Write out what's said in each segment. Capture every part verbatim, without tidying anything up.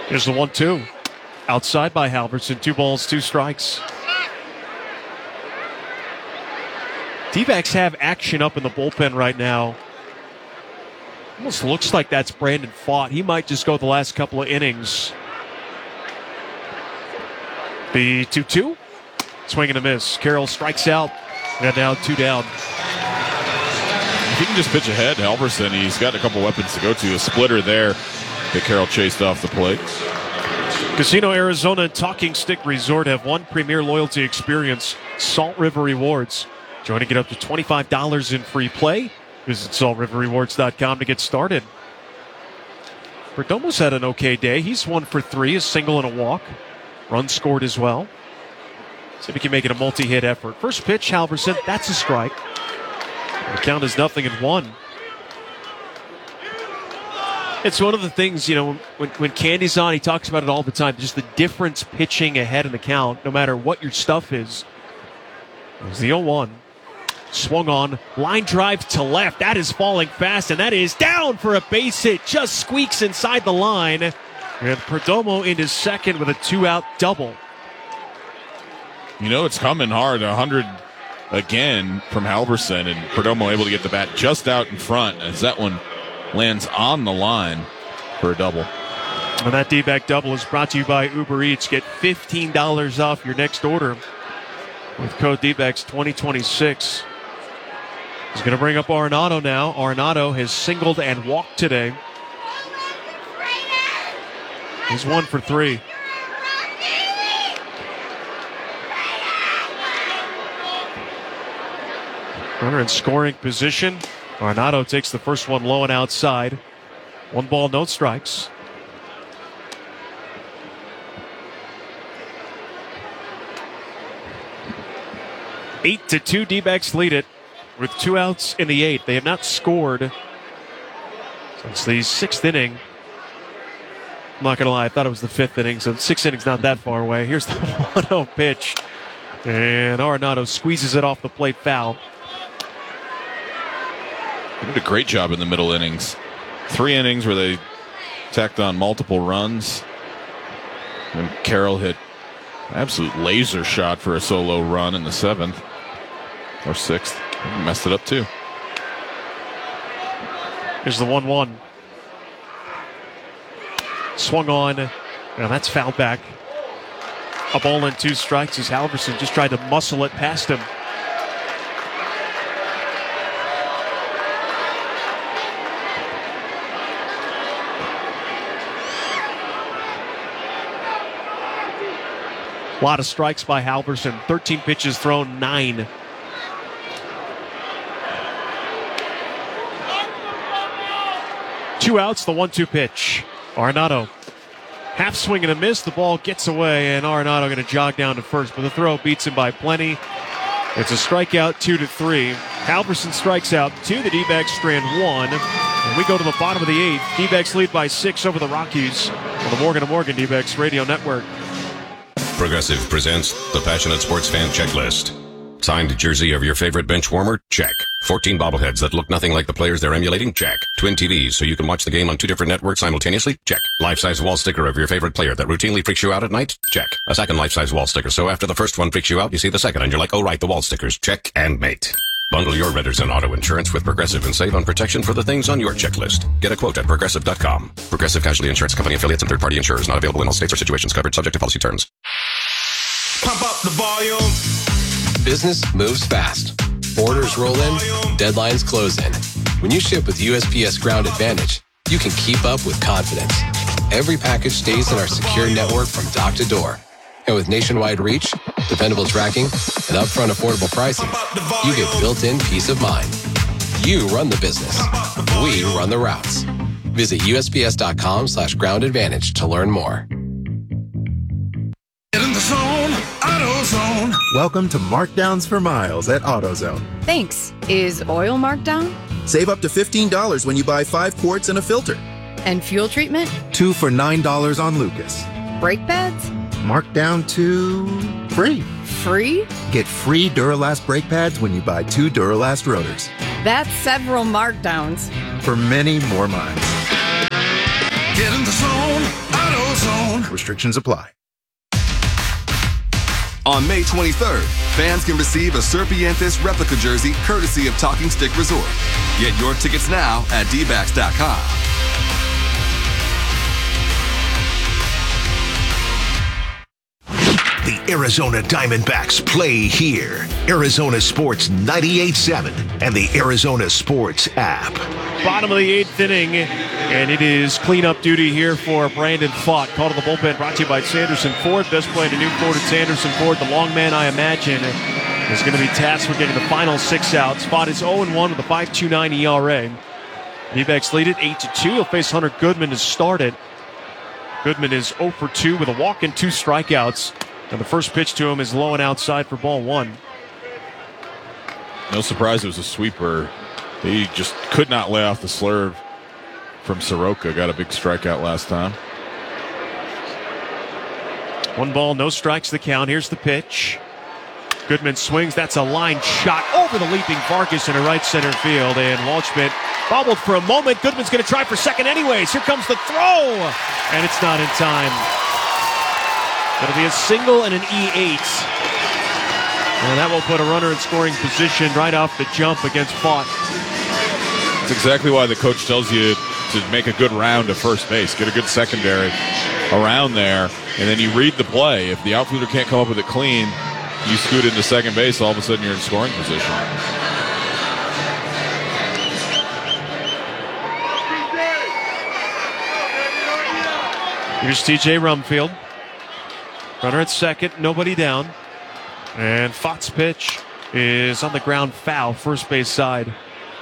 Here's the one two. Outside by Halverson. Two balls, two strikes. D-backs have action up in the bullpen right now. Almost looks like that's Brandon Pfaadt. He might just go the last couple of innings. The two two. Swing and a miss. Carroll strikes out. Got down, two down. If he can just pitch ahead, Halverson, he's got a couple weapons to go to. A splitter there that Carroll chased off the plate. Casino Arizona and Talking Stick Resort have one premier loyalty experience, Salt River Rewards. Join to get up to twenty-five dollars in free play. Visit salt river rewards dot com to get started. Perdomo's had an okay day. He's one for three, a single and a walk. Run scored as well. See if he can make it a multi-hit effort. First pitch, Halverson, that's a strike. The count is nothing and one. It's one of the things, you know, when, when Candy's on, he talks about it all the time. Just the difference pitching ahead in the count, no matter what your stuff is. It was the oh one. Swung on, line drive to left. That is falling fast, and that is down for a base hit. Just squeaks inside the line. And Perdomo into second with a two-out double. You know it's coming hard. one hundred again from Halverson, and Perdomo able to get the bat just out in front as that one lands on the line for a double. And that D-back double is brought to you by Uber Eats. Get fifteen dollars off your next order with code D backs twenty twenty-six. He's going to bring up Arenado now. Arenado has singled and walked today. He's one for three. Runner in scoring position. Arenado takes the first one low and outside. One ball, no strikes. Eight to two, D-backs lead it with two outs in the eighth. They have not scored since the sixth inning. I'm not going to lie, I thought it was the fifth inning, so the sixth inning's not that far away. Here's the one oh pitch. And Arenado squeezes it off the plate, foul. They did a great job in the middle innings. Three innings where they tacked on multiple runs. And Carroll hit an absolute laser shot for a solo run in the seventh. Or sixth. He messed it up too. Here's the one one. Swung on. Now that's fouled back. A ball and two strikes as Halverson just tried to muscle it past him. A lot of strikes by Halverson. thirteen pitches thrown, nine. Two outs, the one two pitch. Arenado. Half swing and a miss. The ball gets away, and Arenado going to jog down to first, but the throw beats him by plenty. It's a strikeout, two to three. Halverson strikes out two. The D-backs strand one. And we go to the bottom of the eighth. D-backs lead by six over the Rockies on the Morgan and Morgan D-backs Radio Network. Progressive presents the Passionate Sports Fan Checklist. Signed jersey of your favorite bench warmer? Check. fourteen bobbleheads that look nothing like the players they're emulating? Check. Twin T Vs so you can watch the game on two different networks simultaneously? Check. Life-size wall sticker of your favorite player that routinely freaks you out at night? Check. A second life-size wall sticker so after the first one freaks you out, you see the second and you're like, oh right, the wall stickers. Check and mate. Bundle your renters and auto insurance with Progressive and save on protection for the things on your checklist. Get a quote at progressive dot com. Progressive Casualty Insurance Company affiliates and third-party insurers not available in all states or situations covered subject to policy terms. Pump up the volume. Business moves fast. Orders roll in, deadlines close in. When you ship with U S P S Ground Advantage, you can keep up with confidence. Every package stays in our secure network from dock to door. And with nationwide reach, dependable tracking, and upfront affordable pricing, you get built-in peace of mind. You run the business. We run the routes. Visit U S P S dot com slash ground advantage to learn more. Get in the zone, AutoZone. Welcome to Markdowns for Miles at AutoZone. Thanks. Is oil marked down? Save up to fifteen dollars when you buy five quarts and a filter. And fuel treatment? Two for nine dollars on Lucas. Brake pads? Marked down to free. Free? Get free Duralast brake pads when you buy two Duralast rotors. That's several markdowns. For many more miles. Get in the zone, AutoZone. Restrictions apply. On May twenty-third, fans can receive a Serpientes replica jersey courtesy of Talking Stick Resort. Get your tickets now at D backs dot com. The Arizona Diamondbacks play here. Arizona Sports ninety-eight point seven and the Arizona Sports app. Bottom of the eighth inning, and it is cleanup duty here for Brandon Pfaadt. Call to the bullpen brought to you by Sanderson Ford. Best play to new Ford at Sanderson Ford. The long man, I imagine, is going to be tasked with getting the final six outs. Pfaadt is oh and one with a five point two nine E R A. D-backs lead it eight to two. He'll face Hunter Goodman to start it. Goodman is oh for two with a walk and two strikeouts. And the first pitch to him is low and outside for ball one. No surprise it was a sweeper. He just could not lay off the slurve from Soroka. Got a big strikeout last time. One ball, no strikes the count. Here's the pitch. Goodman swings. That's a line shot over the leaping Vargas into right center field. And Waldschmidt bobbled for a moment. Goodman's going to try for second anyways. Here comes the throw. And it's not in time. It'll be a single and an E eight. And that will put a runner in scoring position right off the jump against Pfaadt. That's exactly why the coach tells you to make a good round to first base. Get a good secondary around there. And then you read the play. If the outfielder can't come up with it clean, you scoot into second base, all of a sudden you're in scoring position. Here's T J Rumfield. Runner at second, nobody down. And Pfaadt's pitch is on the ground foul, first base side.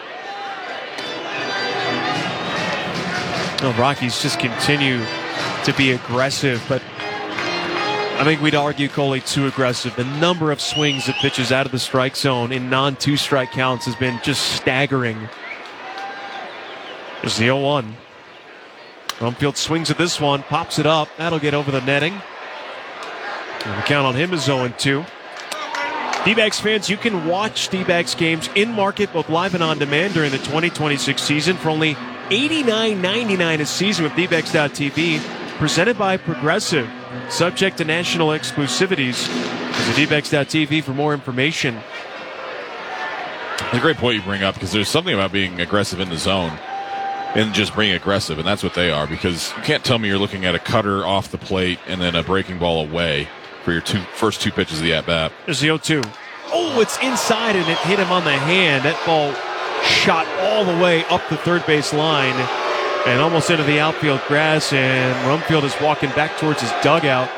The Rockies just continue to be aggressive, but I think we'd argue Coley too aggressive. The number of swings of pitches out of the strike zone in non-two strike counts has been just staggering. There's the oh one. Rumfield swings at this one, pops it up. That'll get over the netting. And the count on him is oh and two. D-backs fans, you can watch D-backs games in market, both live and on demand during the twenty twenty-six season for only eighty-nine ninety-nine a season with D backs dot T V. Presented by Progressive. Subject to national exclusivities. Visit D backs dot T V for more information. It's a great point you bring up because there's something about being aggressive in the zone and just being aggressive, and that's what they are, because you can't tell me you're looking at a cutter off the plate and then a breaking ball away for your two first two pitches of the at-bat. There's the oh two. Oh, it's inside, and it hit him on the hand. That ball shot all the way up the third base line and almost into the outfield grass, and Rumfield is walking back towards his dugout.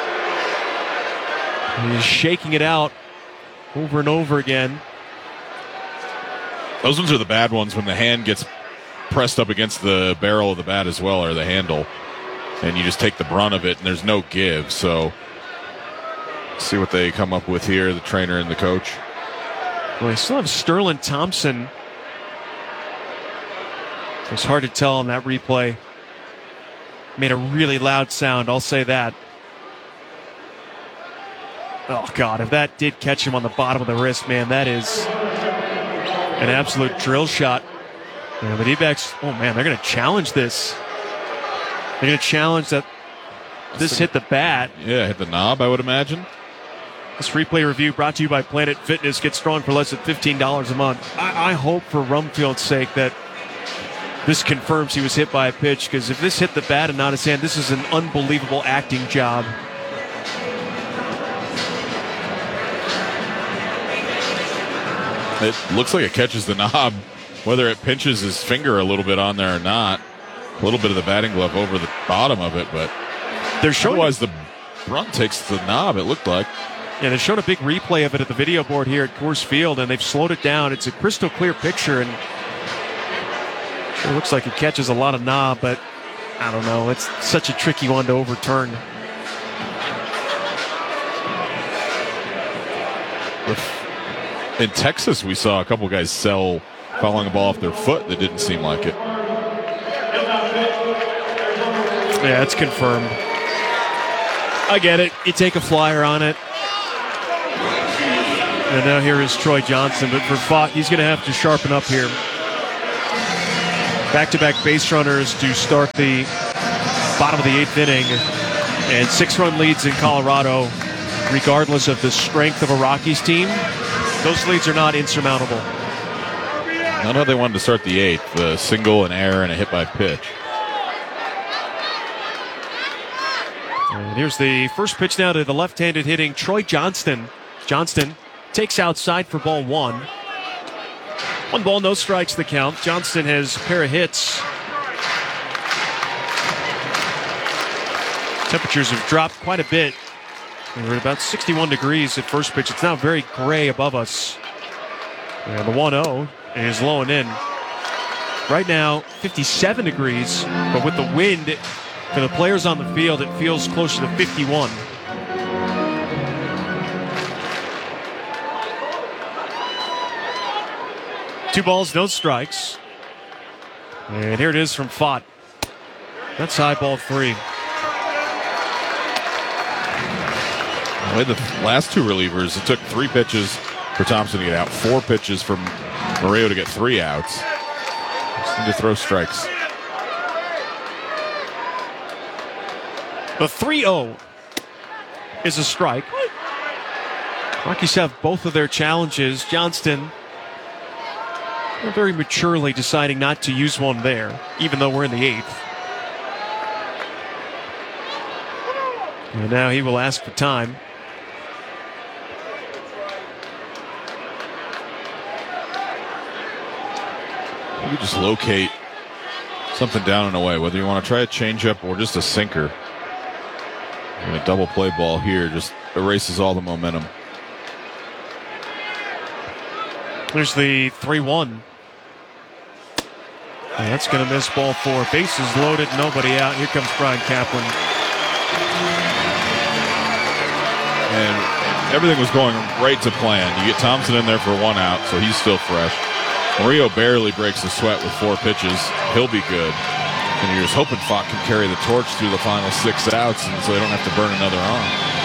He's shaking it out over and over again. Those ones are the bad ones when the hand gets pressed up against the barrel of the bat as well, or the handle, and you just take the brunt of it and there's no give. So see what they come up with here, the trainer and the coach. Well, they still have Sterling Thompson. It's hard to tell on that replay. Made a really loud sound, I'll say that. Oh, God, if that did catch him on the bottom of the wrist, man, that is an absolute drill shot. Yeah, the D-backs, oh, man, they're going to challenge this. They're going to challenge that this hit the bat. Yeah, hit the knob, I would imagine. This replay review brought to you by Planet Fitness. Get strong for less than fifteen dollars a month. I, I hope for Rumfield's sake that this confirms he was hit by a pitch, because if this hit the bat and not his hand, this is an unbelievable acting job. It looks like it catches the knob, whether it pinches his finger a little bit on there or not. A little bit of the batting glove over the bottom of it, but they're showing otherwise the brunt takes the knob, it looked like. Yeah, they showed a big replay of it at the video board here at Coors Field, and they've slowed it down. It's a crystal clear picture, and it looks like it catches a lot of knob, but I don't know. It's such a tricky one to overturn. In Texas, we saw a couple guys sell fouling a ball off their foot that didn't seem like it. Yeah, it's confirmed. I get it. You take a flyer on it. And now here is Troy Johnson. But for Pfaadt, he's going to have to sharpen up here. Back-to-back base runners to start the bottom of the eighth inning. And six-run leads in Colorado, regardless of the strength of a Rockies team, those leads are not insurmountable. I know they wanted to start the eighth, the single, an error, and a hit by pitch. And here's the first pitch now to the left-handed hitting Troy Johnston. Johnston takes outside for ball one. One ball, no strikes the count. Johnston has a pair of hits. Temperatures have dropped quite a bit. We're at about sixty-one degrees at first pitch. It's now very gray above us. And the one oh is low and in. Right now, fifty-seven degrees, but with the wind, for the players on the field, it feels closer to fifty-one. Two balls, no strikes. And here it is from Fott. That's high, ball three. With the last two relievers, it took three pitches for Thompson to get out, four pitches for Murillo to get three outs. Just need to throw strikes. The three oh is a strike. Rockies have both of their challenges. Johnston very maturely deciding not to use one there, even though we're in the eighth. And now he will ask for time. You just locate something down and away, whether you want to try a changeup or just a sinker. And a double play ball here just erases all the momentum. There's the three one. And that's going to miss ball four. Bases loaded, nobody out. Here comes Brian Kaplan. And everything was going right to plan. You get Thompson in there for one out, so he's still fresh. Murillo barely breaks the sweat with four pitches. He'll be good. And you're just hoping Fott can carry the torch through the final six outs, and so they don't have to burn another arm.